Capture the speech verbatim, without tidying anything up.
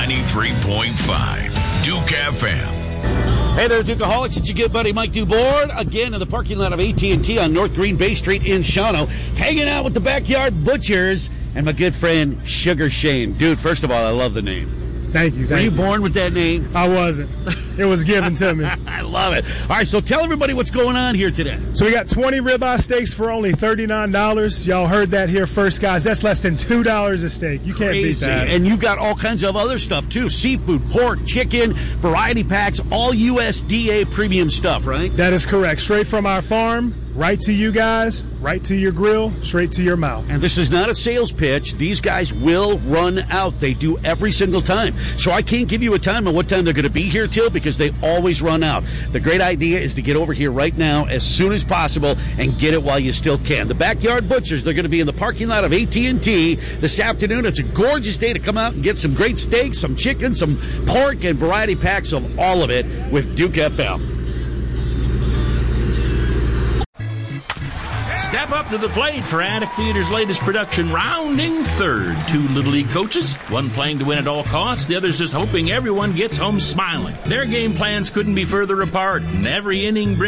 ninety-three point five Duke F M. Hey there, Dukeaholics. It's your good buddy Mike DuBoard, again in the parking lot of A T and T on North Green Bay Street in Shawano, hanging out with the Backyard Butchers and my good friend Sugar Shane. Dude, first of all, I love the name. Thank you. Thank Were you you born with that name? I wasn't. It was given to me. I love it. All right, so tell everybody what's going on here today. So we got twenty ribeye steaks for only thirty-nine dollars. Y'all heard that here first, guys. That's less than two dollars a steak. You can't Crazy. beat that. And you've got all kinds of other stuff, too. Seafood, pork, chicken, variety packs, all U S D A premium stuff, right? That is correct. Straight from our farm, right to you guys, right to your grill, straight to your mouth. And this is not a sales pitch. These guys will run out. They do every single time. So I can't give you a time on what time they're going to be here till, because they always run out. The great idea is to get over here right now as soon as possible and get it while you still can. The Backyard Butchers, they're going to be in the parking lot of A T and T this afternoon. It's a gorgeous day to come out and get some great steaks, some chicken, some pork, and variety packs of all of it with Duke F M. Step up to the plate for Attic Theater's latest production, Rounding Third. Two Little League coaches, one playing to win at all costs, the other's just hoping everyone gets home smiling. Their game plans couldn't be further apart, and every inning brings